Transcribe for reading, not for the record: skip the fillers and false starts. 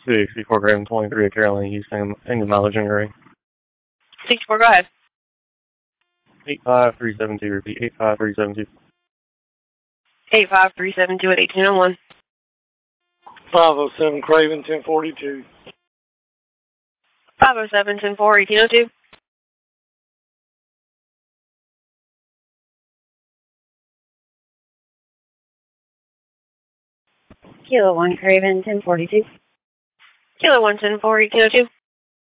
64 Graham 23 at Carolina, Houston, and mileage inquiry. 64, go ahead. 85372, repeat 85372. 85372 at 1801. 507 Craven 1042. 507 10-4, 1802. Kilo 1 Craven 1042. Kilo 1 10-4, 1802.